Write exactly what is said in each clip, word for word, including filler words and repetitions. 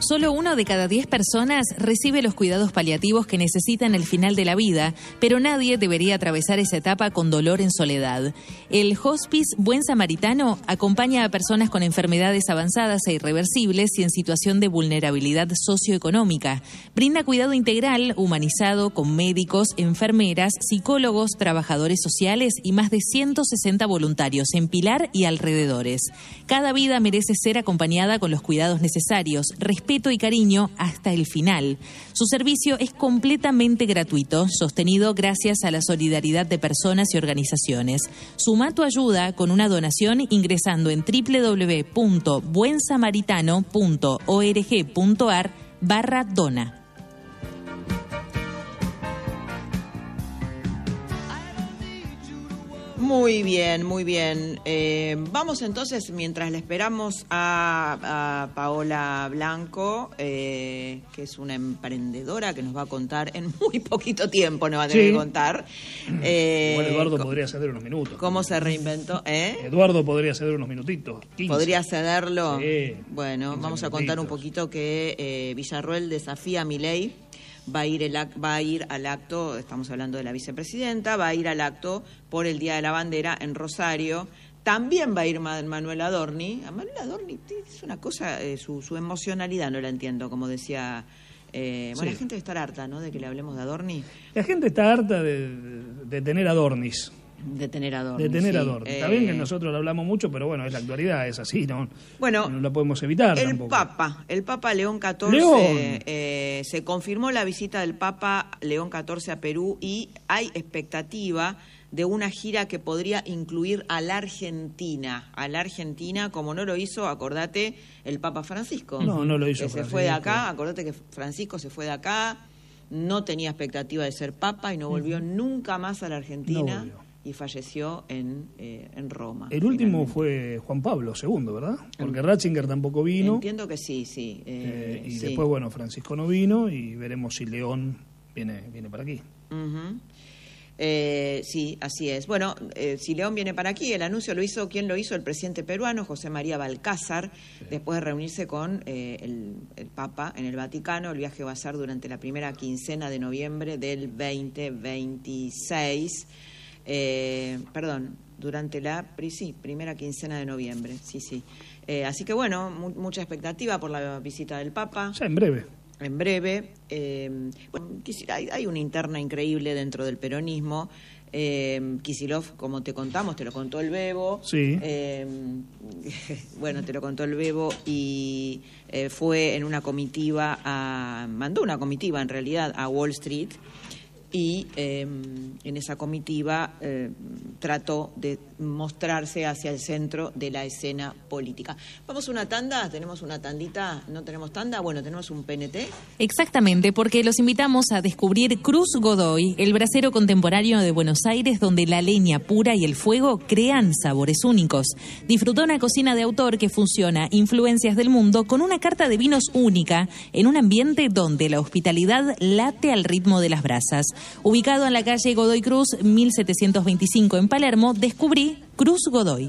Solo uno de cada diez personas recibe los cuidados paliativos que necesitan al final de la vida, pero nadie debería atravesar esa etapa con dolor en soledad. El Hospice Buen Samaritano acompaña a personas con enfermedades avanzadas e irreversibles y en situación de vulnerabilidad socioeconómica. Brinda cuidado integral, humanizado, con médicos, enfermeras, psicólogos, trabajadores sociales y más de ciento sesenta voluntarios en Pilar y alrededores. Cada vida merece ser acompañada con los cuidados necesarios, respeto y cariño hasta el final. Su servicio es completamente gratuito, sostenido gracias a la solidaridad de personas y organizaciones. Suma tu ayuda con una donación ingresando en doble u doble u doble u punto buen samaritano punto org punto ar barra dona. Muy bien, muy bien. Eh, vamos entonces, mientras le esperamos a, a Paola Blanco, eh, que es una emprendedora que nos va a contar en muy poquito tiempo, nos va a tener sí. que contar. Eh, Igual Eduardo podría ceder unos minutos. ¿Cómo se reinventó? ¿Eh? Eduardo podría ceder unos minutitos. quince. ¿Podría cederlo? Sí, bueno, vamos a contar un poquito que eh, Villarroel desafía a Milei. Va a ir el va a ir al acto, estamos hablando de la vicepresidenta, va a ir al acto por el Día de la Bandera en Rosario. También va a ir Manuel Adorni. A Manuel Adorni es una cosa, eh, su, su emocionalidad no la entiendo, como decía. Eh, bueno, sí. La gente debe estar harta, ¿no?, de que le hablemos de Adorni. La gente está harta de, de, de tener Adornis. De tener Adorni. De tener sí. Adorni. Eh... Está bien que nosotros lo hablamos mucho, pero bueno, es la actualidad, es así, ¿no? Bueno, no la podemos evitar el tampoco. Papa, el Papa León catorce, León. Eh, se confirmó la visita del Papa León catorce a Perú y hay expectativa de una gira que podría incluir a la Argentina, a la Argentina, como no lo hizo, acordate, el Papa Francisco. No, no lo hizo que Francisco. Se fue de acá, acordate que Francisco se fue de acá, no tenía expectativa de ser Papa y no volvió uh-huh. nunca más a la Argentina. No y falleció en, eh, en Roma. El último finalmente. Fue Juan Pablo segundo, ¿verdad? Porque Ratzinger tampoco vino. Entiendo que sí, sí. Eh, eh, y sí. después, bueno, Francisco no vino y veremos si León viene, viene para aquí. Uh-huh. Eh, sí, así es. Bueno, eh, si León viene para aquí, el anuncio lo hizo, ¿quién lo hizo? El presidente peruano, José María Balcázar, sí. después de reunirse con eh, el, el Papa en el Vaticano. El viaje va a ser durante la primera quincena de noviembre del veinte veintiséis. Eh, perdón, durante la sí, primera quincena de noviembre, sí, sí. Eh, así que bueno, mu- mucha expectativa por la visita del Papa. Ya en breve. En breve. Eh, bueno, hay, hay una interna increíble dentro del peronismo. Eh, Kicillof, como te contamos, te lo contó el Bebo. Sí. Eh, bueno, te lo contó el Bebo y eh, fue en una comitiva, a, mandó una comitiva en realidad a Wall Street. Y eh, en esa comitiva eh, trató de mostrarse hacia el centro de la escena política. ¿Vamos a una tanda? ¿Tenemos una tandita? ¿No tenemos tanda? Bueno, tenemos un P N T. Exactamente, porque los invitamos a descubrir Cruz Godoy, el brasero contemporáneo de Buenos Aires, donde la leña pura y el fuego crean sabores únicos. Disfrutó una cocina de autor que fusiona influencias del mundo con una carta de vinos única en un ambiente donde la hospitalidad late al ritmo de las brasas. Ubicado en la calle Godoy Cruz, mil setecientos veinticinco en Palermo, descubrí Cruz Godoy.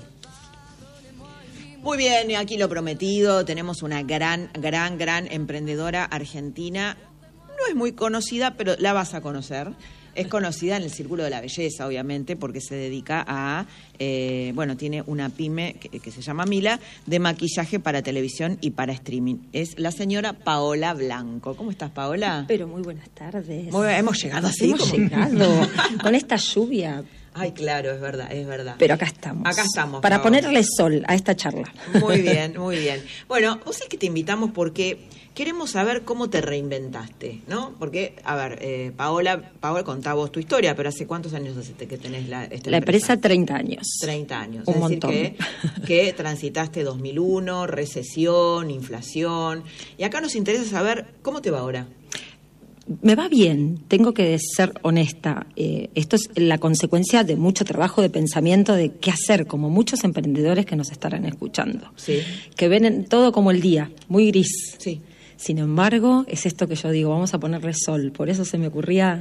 Muy bien, aquí lo prometido, tenemos una gran, gran, gran emprendedora argentina. No es muy conocida, pero la vas a conocer. Es conocida en el círculo de la belleza, obviamente, porque se dedica a, eh, bueno, tiene una pyme que, que se llama Mila, de maquillaje para televisión y para streaming. Es la señora Paola Blanco. ¿Cómo estás, Paola? Pero muy buenas tardes. Muy, hemos llegado así. Hemos como... llegado con esta lluvia. Ay, claro, es verdad, es verdad. Pero acá estamos. Acá estamos. Para Paola. ponerle sol a esta charla. Muy bien, muy bien. Bueno, vos sabés que te invitamos porque queremos saber cómo te reinventaste, ¿no? Porque, a ver, eh, Paola, Paola, contá vos tu historia, pero ¿hace cuántos años hace que tenés la, esta la empresa? empresa? treinta años. treinta años. Un es montón. decir, que, que transitaste dos mil uno, recesión, inflación. Y acá nos interesa saber cómo te va ahora. Me va bien, tengo que ser honesta. Eh, esto es la consecuencia de mucho trabajo de pensamiento de qué hacer, como muchos emprendedores que nos estarán escuchando. Sí. Que ven todo como el día, muy gris. Sí. Sin embargo, es esto que yo digo, vamos a ponerle sol. Por eso se me ocurría